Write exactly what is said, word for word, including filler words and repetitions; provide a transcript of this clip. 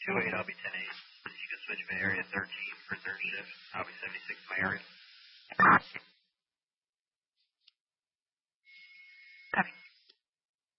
two eight, I'll be ten eight. You can switch me to area thirteen for third shift. I'll be seventy-six in my area.